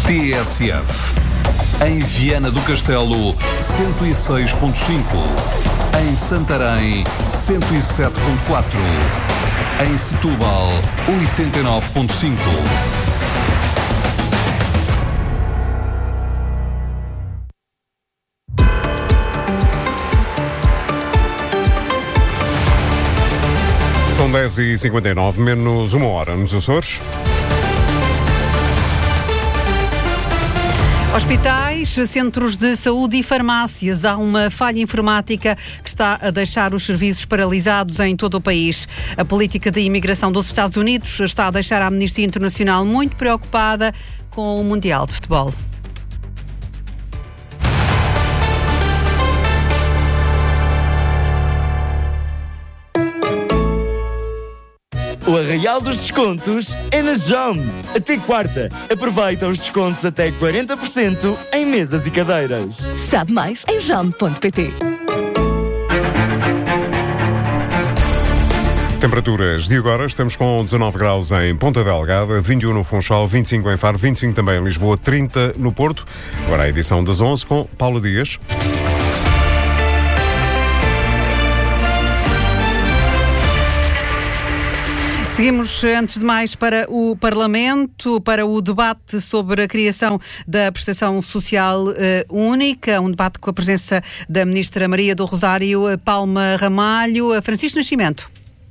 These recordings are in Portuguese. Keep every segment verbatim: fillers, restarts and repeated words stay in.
T S F. Em Viana do Castelo, cento e seis ponto cinco. Em Santarém, cento e sete ponto quatro. Em Setúbal, oitenta e nove ponto cinco. São dez e cinquenta e nove, menos uma hora nos Açores. Hospitais, centros de saúde e farmácias. Há uma falha informática que está a deixar os serviços paralisados em todo o país. A política de imigração dos Estados Unidos está a deixar a Amnistia Internacional muito preocupada com o Mundial de Futebol. O Arraial dos Descontos é na Jom. Até quarta, aproveita os descontos até quarenta por cento em mesas e cadeiras. Sabe mais em jom ponto pt. Temperaturas de agora, estamos com dezanove graus em Ponta Delgada, vinte e um no Funchal, vinte e cinco em Faro, vinte e cinco também em Lisboa, trinta no Porto. Agora a edição das onze com Paula Dias. Seguimos, antes de mais, para o Parlamento, para o debate sobre a criação da prestação social uh, única, um debate com a presença da Ministra Maria do Rosário Palma Ramalho. Francisco Nascimento.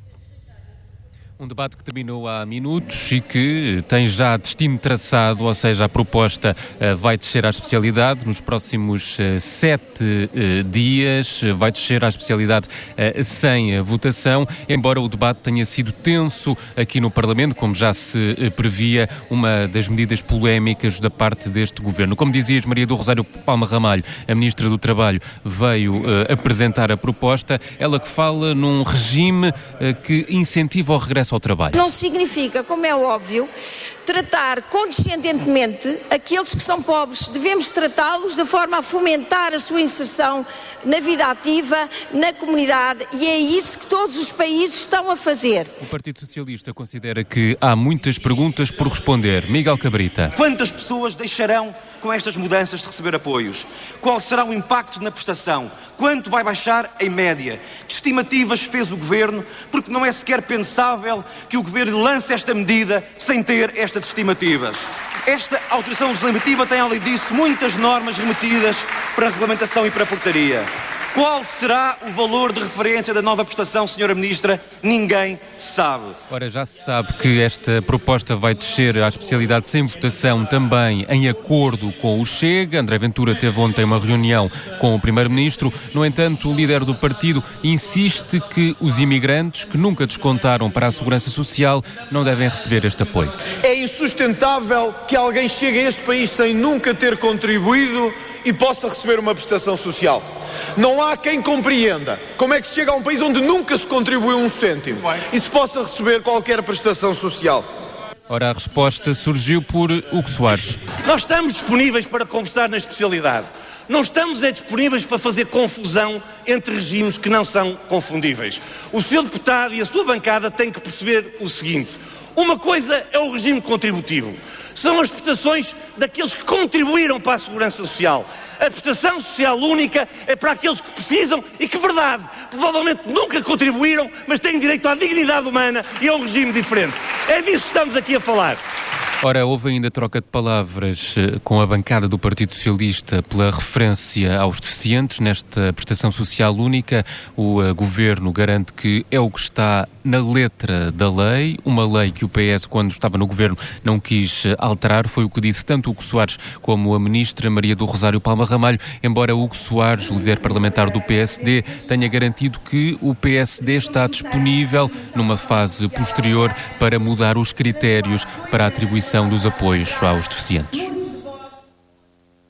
Um debate que terminou há minutos e que tem já destino traçado, ou seja, a proposta uh, vai descer à especialidade nos próximos uh, sete uh, dias, vai descer à especialidade uh, sem a votação, embora o debate tenha sido tenso aqui no Parlamento, como já se uh, previa, uma das medidas polémicas da parte deste Governo. Como dizias, Maria do Rosário Palma Ramalho, a Ministra do Trabalho, veio uh, apresentar a proposta, ela que fala num regime uh, que incentiva o regresso ao trabalho. Não significa, como é óbvio, tratar condescendentemente aqueles que são pobres. Devemos tratá-los de forma a fomentar a sua inserção na vida ativa, na comunidade, e é isso que todos os países estão a fazer. O Partido Socialista considera que há muitas perguntas por responder. Miguel Cabrita. Quantas pessoas deixarão com estas mudanças de receber apoios? Qual será o impacto na prestação? Quanto vai baixar em média? Que estimativas fez o Governo? Porque não é sequer pensável que o Governo lance esta medida sem ter estas estimativas. Esta alteração legislativa tem, além disso, muitas normas remetidas para a regulamentação e para a portaria. Qual será o valor de referência da nova prestação, senhora Ministra? Ninguém sabe. Ora, já se sabe que esta proposta vai descer à especialidade sem votação também em acordo com o Chega. André Ventura teve ontem uma reunião com o Primeiro-Ministro. No entanto, o líder do partido insiste que os imigrantes que nunca descontaram para a Segurança Social não devem receber este apoio. É insustentável que alguém chegue a este país sem nunca ter contribuído e possa receber uma prestação social. Não há quem compreenda como é que se chega a um país onde nunca se contribuiu um cêntimo e se possa receber qualquer prestação social. Ora, a resposta surgiu por Hugo Soares. Nós estamos disponíveis para conversar na especialidade. Não estamos é disponíveis para fazer confusão entre regimes que não são confundíveis. O senhor deputado e a sua bancada têm que perceber o seguinte: uma coisa é o regime contributivo. São as prestações daqueles que contribuíram para a Segurança Social. A prestação social única é para aqueles que precisam e que, verdade, provavelmente nunca contribuíram, mas têm direito à dignidade humana e a um regime diferente. É disso que estamos aqui a falar. Ora, houve ainda troca de palavras com a bancada do Partido Socialista pela referência aos deficientes nesta prestação social única. O uh, Governo garante que é o que está na letra da lei, uma lei que o P S, quando estava no Governo, não quis alterar. Foi o que disse tanto Hugo Soares como a Ministra Maria do Rosário Palma Ramalho, embora Hugo Soares, o líder parlamentar do P S D, tenha garantido que o P S D está disponível numa fase posterior para mudar os critérios para a atribuição dos apoios aos deficientes.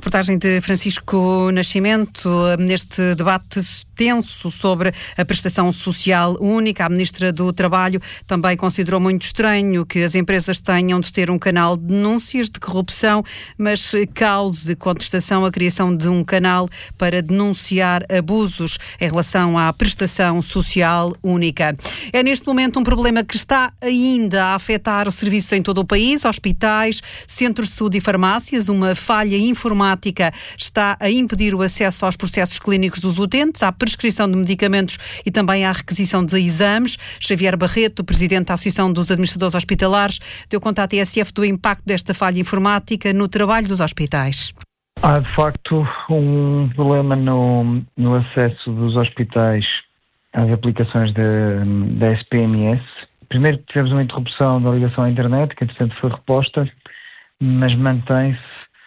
Reportagem de Francisco Nascimento neste debate tenso sobre a prestação social única. A Ministra do Trabalho também considerou muito estranho que as empresas tenham de ter um canal de denúncias de corrupção, mas cause contestação a criação de um canal para denunciar abusos em relação à prestação social única. É neste momento um problema que está ainda a afetar serviços em todo o país, hospitais, centros de saúde e farmácias. Uma falha informática está a impedir o acesso aos processos clínicos dos utentes, à prescrição de medicamentos e também à requisição de exames. Xavier Barreto, presidente da Associação dos Administradores Hospitalares, deu conta à T S F do impacto desta falha informática no trabalho dos hospitais. Há, de facto, um problema no, no acesso dos hospitais às aplicações da S P M S. Primeiro tivemos uma interrupção da ligação à internet, que entretanto foi reposta, mas mantém-se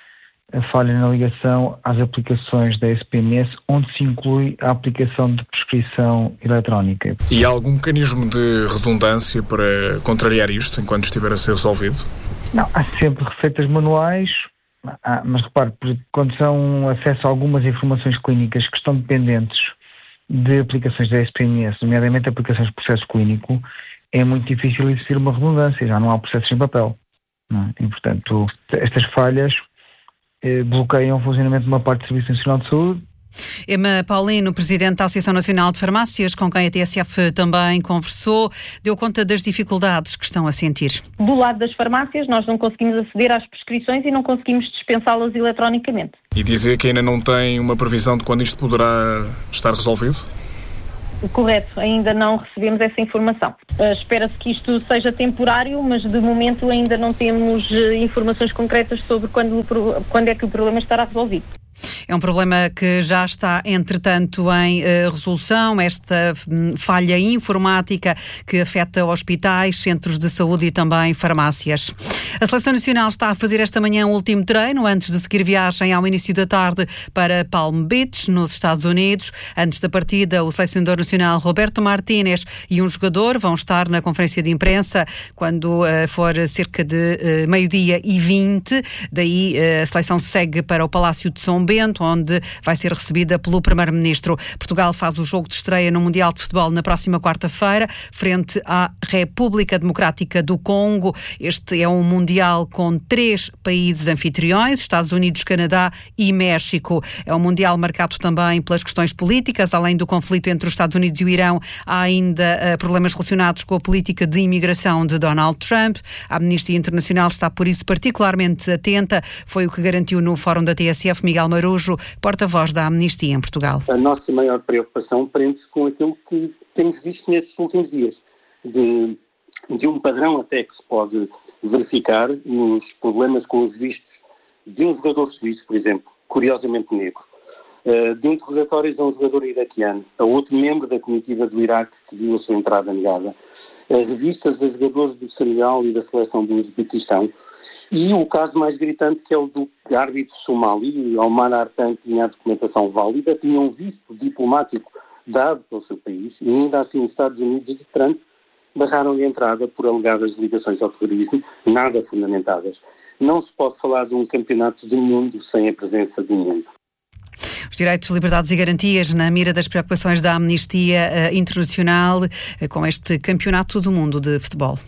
a falha na ligação às aplicações da S P M S, onde se inclui a aplicação de prescrição eletrónica. E há algum mecanismo de redundância para contrariar isto, enquanto estiver a ser resolvido? Não, há sempre receitas manuais, há, mas repare, quando são acesso a algumas informações clínicas que estão dependentes de aplicações da S P M S, nomeadamente aplicações de processo clínico, é muito difícil existir uma redundância, já não há processos em papel. Não é? E, portanto, estas falhas eh, bloqueiam o funcionamento de uma parte do Serviço Nacional de Saúde. Emma Paulino, presidente da Associação Nacional de Farmácias, com quem a T S F também conversou, deu conta das dificuldades que estão a sentir. Do lado das farmácias, nós não conseguimos aceder às prescrições e não conseguimos dispensá-las eletronicamente. E dizer que ainda não tem uma previsão de quando isto poderá estar resolvido? Correto, ainda não recebemos essa informação. Uh, espera-se que isto seja temporário, mas de momento ainda não temos uh, informações concretas sobre quando, quando é que o problema estará resolvido. É um problema que já está, entretanto, em uh, resolução, esta um, falha informática que afeta hospitais, centros de saúde e também farmácias. A Seleção Nacional está a fazer esta manhã um último treino antes de seguir viagem ao início da tarde para Palm Beach, nos Estados Unidos. Antes da partida, o selecionador nacional Roberto Martínez e um jogador vão estar na conferência de imprensa quando uh, for cerca de uh, meio-dia e vinte. Daí uh, a seleção segue para o Palácio de São Bento, onde vai ser recebida pelo Primeiro-Ministro. Portugal faz o jogo de estreia no Mundial de Futebol na próxima quarta-feira, frente à República Democrática do Congo. Este é um Mundial com três países anfitriões, Estados Unidos, Canadá e México. É um Mundial marcado também pelas questões políticas. Além do conflito entre os Estados Unidos e o Irão, há ainda uh, problemas relacionados com a política de imigração de Donald Trump. A Amnistia Internacional está, por isso, particularmente atenta. Foi o que garantiu no Fórum da T S F Miguel Marujo, porta-voz da Amnistia em Portugal. A nossa maior preocupação prende-se com aquilo que temos visto nestes últimos dias, de, de um padrão até que se pode verificar nos problemas com os vistos de um jogador suíço, por exemplo, curiosamente negro, de interrogatórios a um jogador iraquiano, a outro membro da comitiva do Iraque que viu a sua entrada negada, revistas a jogadores do Senegal e da seleção do Uzbequistão. E o caso mais gritante, que é o do árbitro somali, Omar Artan, tinha a documentação válida, tinha um visto diplomático dado pelo seu país, e ainda assim os Estados Unidos e Trump barraram-lhe a entrada por alegadas ligações ao terrorismo, nada fundamentadas. Não se pode falar de um campeonato do mundo sem a presença do mundo. Os direitos, liberdades e garantias na mira das preocupações da Amnistia Internacional com este Campeonato do Mundo de Futebol.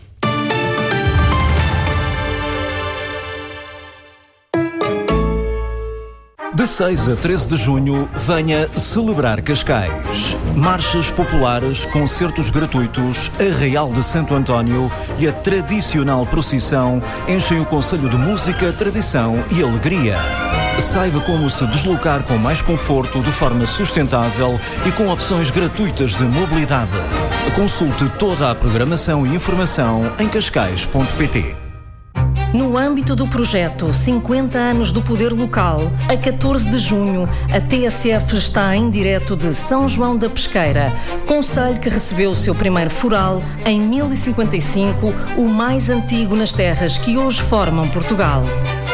De seis a treze de junho, venha celebrar Cascais. Marchas populares, concertos gratuitos, Arraial de Santo António e a tradicional procissão enchem o concelho de música, tradição e alegria. Saiba como se deslocar com mais conforto, de forma sustentável e com opções gratuitas de mobilidade. Consulte toda a programação e informação em cascais ponto pt. No âmbito do projeto cinquenta anos do Poder Local, a catorze de junho, a T S F está em direto de São João da Pesqueira, concelho que recebeu o seu primeiro foral em mil e cinquenta e cinco, o mais antigo nas terras que hoje formam Portugal.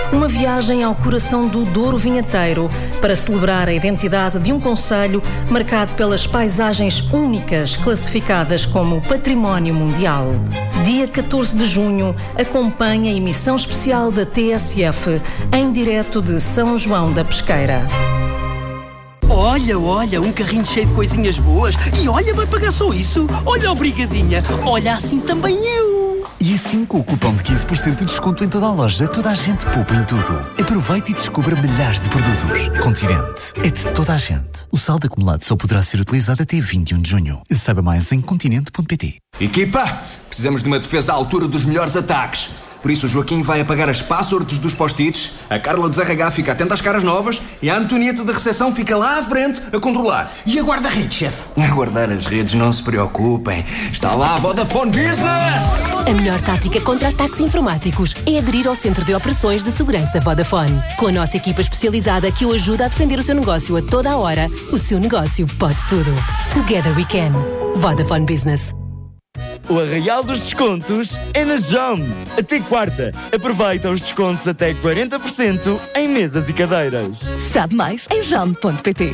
Uma viagem ao coração do Douro Vinheteiro para celebrar a identidade de um concelho marcado pelas paisagens únicas classificadas como Património Mundial. Dia catorze de junho, acompanha a emissão especial da T S F em direto de São João da Pesqueira. Olha, olha, um carrinho cheio de coisinhas boas. E olha, vai pagar só isso. Olha, obrigadinha. Olha, assim também eu. E assim, com o cupom de quinze por cento de desconto em toda a loja, toda a gente poupa em tudo. Aproveite e descubra milhares de produtos. Continente é de toda a gente. O saldo acumulado só poderá ser utilizado até vinte e um de junho. Saiba mais em continente ponto pt. Equipa, precisamos de uma defesa à altura dos melhores ataques. Por isso o Joaquim vai apagar as passwords dos post-its, a Carla dos R H fica atenta às caras novas e a Antonieta da recepção fica lá à frente a controlar. E a guarda-redes, chefe? A guardar as redes, não se preocupem. Está lá a Vodafone Business! A melhor tática contra ataques informáticos é aderir ao Centro de Operações de Segurança Vodafone. Com a nossa equipa especializada que o ajuda a defender o seu negócio a toda a hora, o seu negócio pode tudo. Together we can. Vodafone Business. O Arraial dos Descontos é na Jom. Até quarta, aproveita os descontos até quarenta por cento em mesas e cadeiras. Sabe mais em jom ponto pt.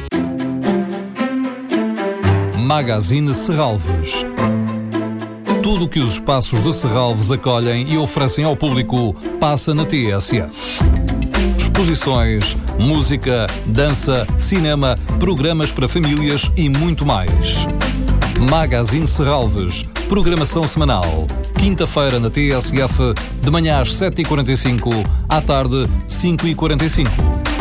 Magazine Serralves. Tudo o que os espaços de Serralves acolhem e oferecem ao público passa na T S F. Exposições, música, dança, cinema, programas para famílias e muito mais. Magazine Serralves, programação semanal. Quinta-feira na T S F, de manhã às sete e quarenta e cinco, à tarde cinco e quarenta e cinco.